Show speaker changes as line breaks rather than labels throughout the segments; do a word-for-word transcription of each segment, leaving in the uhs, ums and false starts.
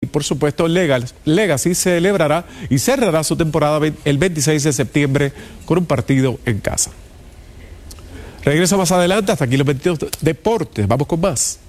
por supuesto, Legacy celebrará y cerrará su temporada el veintiséis de septiembre con un partido en casa. Regreso más adelante, hasta aquí los veintidós deportes. Vamos con más.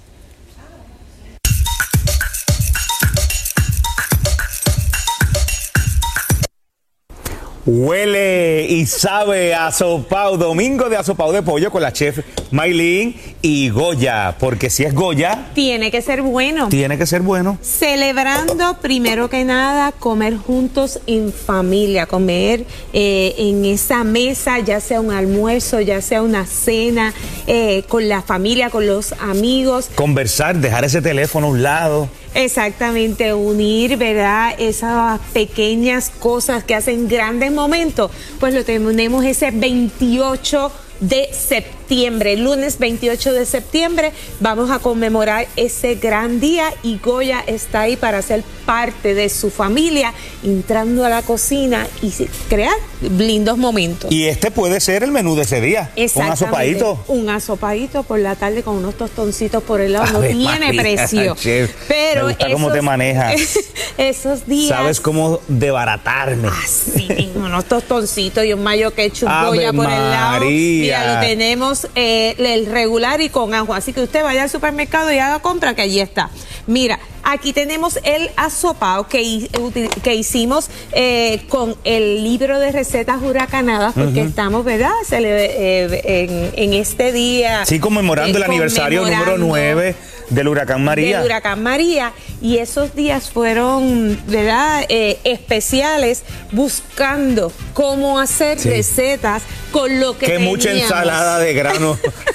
Huele y sabe a asopao, domingo de asopao de pollo con la chef Maylin y Goya, porque si es Goya,
tiene que ser bueno.
Tiene que ser bueno.
Celebrando, primero que nada, comer juntos en familia, comer eh, en esa mesa, ya sea un almuerzo, ya sea una cena, eh, con la familia, con los amigos.
Conversar, dejar ese teléfono a un lado.
Exactamente, unir, ¿verdad? Esas pequeñas cosas que hacen grandes momentos, pues lo tenemos ese veintiocho de septiembre, lunes veintiocho de septiembre, vamos a conmemorar ese gran día y Goya está ahí para ser parte de su familia, entrando a la cocina y crear lindos momentos.
Y este puede ser el menú de ese día, un asopadito.
Un asopadito por la tarde con unos tostoncitos por el lado, no tiene María, precio.
Chef,
pero
me gusta
esos,
cómo te manejas.
Esos días.
Sabes cómo desbaratarme.
Así, unos tostoncitos y un mayo ketchup Goya por el lado. Mira, lo tenemos eh, el regular y con ajo, así que usted vaya al supermercado y haga compra, que allí está. Mira, aquí tenemos el asopao que, que hicimos eh, con el libro de recetas huracanadas, porque uh-huh. estamos, ¿verdad? Se le, eh, en, en este día.
Sí, conmemorando eh, el aniversario número nueve del huracán María.
Del huracán María. Y esos días fueron, ¿verdad? Eh, especiales, buscando cómo hacer sí. recetas con lo que
Qué
teníamos.
Mucha ensalada de granos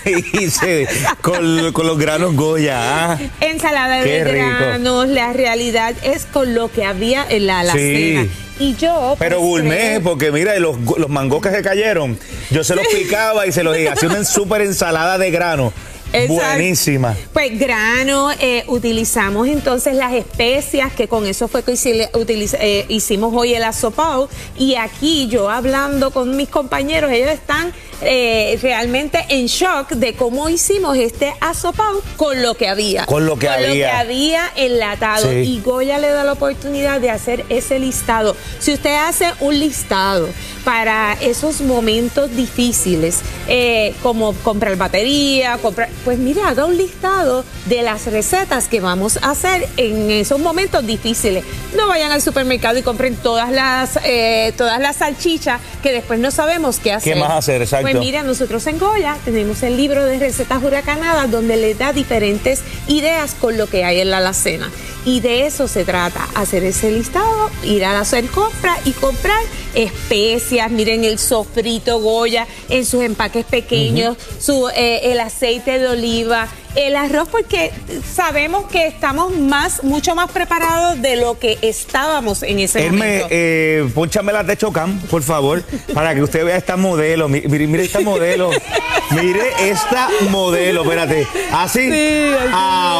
hice con, con los granos Goya. ¿Ah?
Ensalada Qué de rico. granos, la realidad es con lo que había en la alacena. Sí. Y yo...
Pero pues, gourmet, creo... porque mira, los, los mangos que se cayeron, yo se los picaba y se los hacía una súper ensalada de grano. Exacto. Buenísima.
Pues grano, eh, utilizamos entonces las especias, que con eso fue que hicimos, utiliza, eh, hicimos hoy el asopao, y aquí yo hablando con mis compañeros, ellos están eh, realmente en shock de cómo hicimos este asopao con lo que había.
Con lo que
con
había.
Con lo que había enlatado. Sí. Y Goya le da la oportunidad de hacer ese listado. Si usted hace un listado para esos momentos difíciles, eh, como comprar batería, comprar... Pues mira, haga un listado de las recetas que vamos a hacer en esos momentos difíciles. No vayan al supermercado y compren todas las eh, todas las salchichas que después no sabemos qué hacer.
¿Qué más hacer? Exacto.
Pues mira, nosotros en Goya tenemos el libro de recetas huracanadas donde le da diferentes ideas con lo que hay en la alacena. Y de eso se trata, hacer ese listado, ir a hacer compra y comprar especias. Miren el sofrito Goya en sus empaques pequeños, uh-huh. su, eh, el aceite de oliva, el arroz, porque sabemos que estamos más, mucho más preparados de lo que estábamos en ese
Él
momento.
Me, eh, pónchame las de Chocam, por favor, para que usted vea esta modelo. Mire, mire esta modelo. Mire esta modelo, espérate. ¿Así? Sí, así.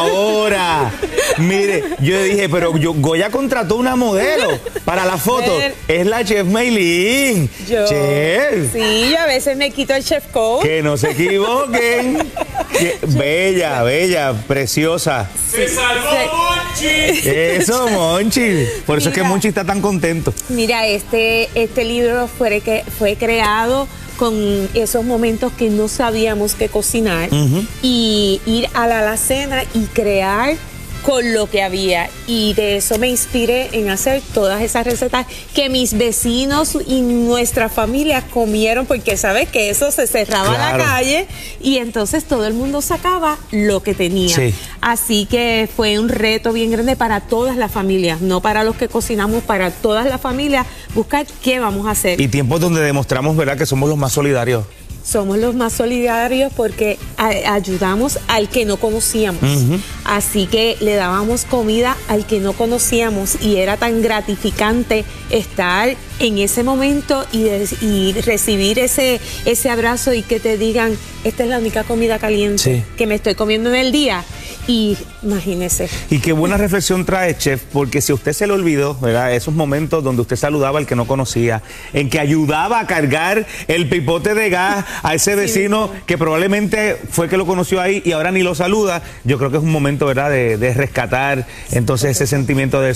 Ahora. Mire, yo dije, pero yo, Goya contrató una modelo para la foto. Es la chef Maylin.
Yo,
chef.
Sí, yo a veces me quito el chef coat.
Que no se equivoquen. Que, bella, bella, preciosa.
¡Se salvó Monchi!
Eso, Monchi. Por eso
mira,
es que Monchi está tan contento.
Mira, este, este libro fue, que, fue creado con esos momentos que no sabíamos qué cocinar, uh-huh. y ir a la alacena y crear con lo que había, y de eso me inspiré en hacer todas esas recetas que mis vecinos y nuestra familia comieron, porque sabes que eso se cerraba claro. la calle y entonces todo el mundo sacaba lo que tenía. Sí. Así que fue un reto bien grande para todas las familias, no para los que cocinamos, para todas las familias, buscar qué vamos a hacer.
Y tiempos donde demostramos, ¿verdad?, que somos los más solidarios.
Somos los más solidarios porque a, ayudamos al que no conocíamos. Uh-huh. Así que le dábamos comida al que no conocíamos y era tan gratificante estar en ese momento y, de, y recibir ese, ese abrazo y que te digan, esta es la única comida caliente sí. que me estoy comiendo en el día. Y imagínese.
Y qué buena reflexión trae, chef, porque si usted se le olvidó, ¿verdad?, esos momentos donde usted saludaba al que no conocía, en que ayudaba a cargar el pipote de gas a ese vecino sí, que probablemente fue que lo conoció ahí y ahora ni lo saluda, yo creo que es un momento, ¿verdad?, de, de rescatar entonces ese sentimiento de